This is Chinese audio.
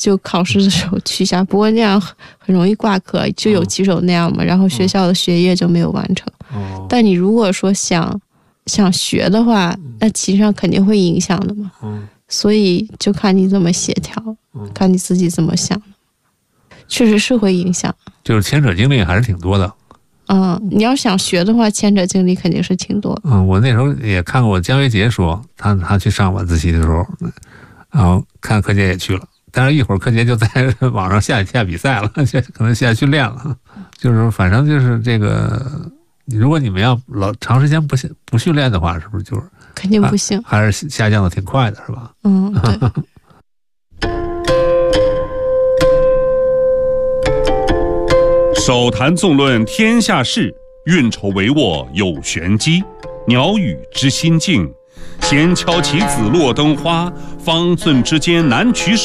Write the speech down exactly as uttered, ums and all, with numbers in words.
就考试的时候去一下，不过那样很容易挂科，就有几首那样嘛，然后学校的学业就没有完成。 哦， 但你如果说想想学的话，那其实上肯定会影响的嘛。 嗯， 所以就看你怎么协调，看你自己怎么想，确实是会影响。 就是牵扯精力还是挺多的。 嗯，你要想学的话，牵扯精力肯定是挺多的。 嗯，我那时候也看过姜维杰说，他他去上晚自习的时候，然后看柯洁也去了，但是一会儿柯洁就在网上下下比赛了，可能下训练了。就是反正就是这个，如果你们要老长时间不不训练的话，是不是就是肯定不行， 还是下降的挺快的，是吧？ 嗯，对。 手谈纵论天下事，运筹帷幄有玄机。鸟语知心境，闲敲棋子落灯花，方寸之间难取舍。